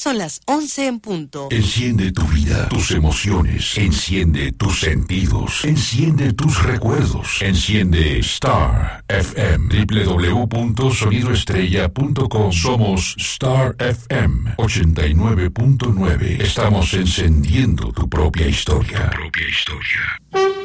Son las 11 en punto. Enciende tu vida, tus emociones. Enciende tus sentidos. Enciende tus recuerdos. Enciende Star FM. www.sonidoestrella.com. Somos Star FM 89.9. Estamos encendiendo tu propia historia.